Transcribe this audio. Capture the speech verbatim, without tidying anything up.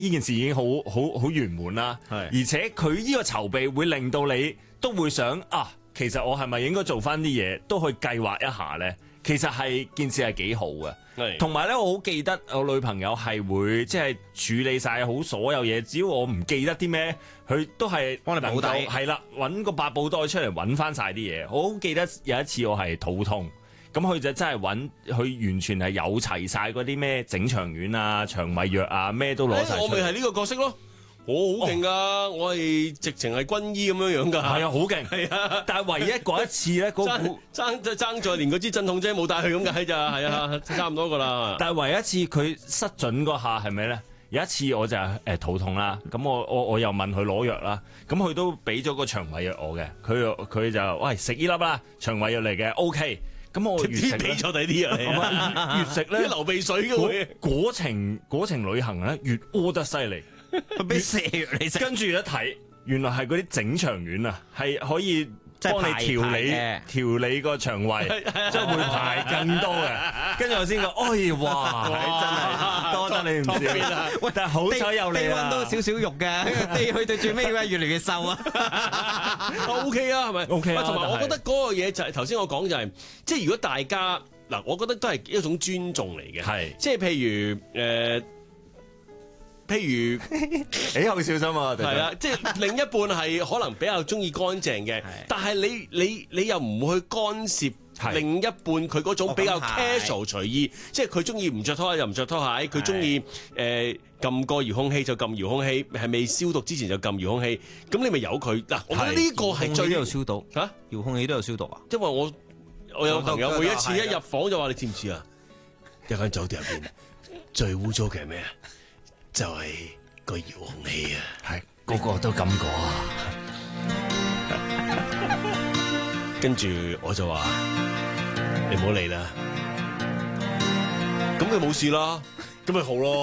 呢件事已經好好好圓滿啦。而且佢呢個籌備會令到你都會想啊，其實我係咪應該做翻啲嘢都去計劃一下咧？其實係件事係幾好嘅。同埋咧，我好記得我女朋友係會即係處理晒好所有嘢，只要我唔記得啲咩，佢都係幫你補底。 係啦，揾個百寶袋出嚟揾翻晒啲嘢。我好記得有一次我係肚痛，咁佢就真係揾，佢完全係有齊晒嗰啲咩整腸丸啊、腸胃藥啊，咩都攞晒出嚟。 我咪係呢個角色咯。我好勁噶，我係直情係軍醫咁樣樣噶。 係啊，好勁。 係啊， 但係唯一嗰一次咧，嗰股爭爭爭在連嗰支鎮痛劑冇帶去咁解咋，係啊，差唔多噶啦。 但係唯一一次佢失準嗰下係咪咧？有一次我就誒、呃、肚痛啦，咁我我我又問佢攞藥啦，咁佢都俾咗個腸胃藥我嘅，佢佢就喂食呢粒啦，腸胃藥嚟嘅 O K。咁我越食俾咗第啲啊， 越食咧流鼻水嘅會。 果程果程旅行咧越屙得犀利。 佢俾蛇藥你食， 跟住一睇，原來係嗰啲整腸丸啊，係可以幫你調理調理個腸胃，即係會排更多嘅。跟住我先講，哎哇，真係多得你唔少。喂，但係好彩有你啊， 低溫多少少肉嘅，地去到最尾越嚟越瘦啊。 O K 啊，係咪 ？O K 啊。 同埋我覺得嗰個嘢就係頭先我講就係，即係如果大家嗱，我覺得都係一種尊重嚟嘅， 係即係譬如誒。譬如， 你好小心啊！ 係啦，即係另一半係可能比較中意乾淨嘅，但係你你你又唔會去干涉另一半佢嗰種比較 casual 隨意，即係佢中意唔着拖鞋就唔着拖鞋，佢中意誒撳個遙控器就撳遙控器，係未消毒之前就撳遙控器，咁你咪由佢嗱。我覺得呢個係最都有消毒嚇， 遙控器都有消毒啊！ 因為我我有朋友每一次一入房就話：你知唔知啊？一間酒店入邊最污糟嘅係咩啊？就係個遙控器啊， 係個個都咁講啊。 跟住我就話：你唔好理啦，咁佢冇事啦，咁咪好咯。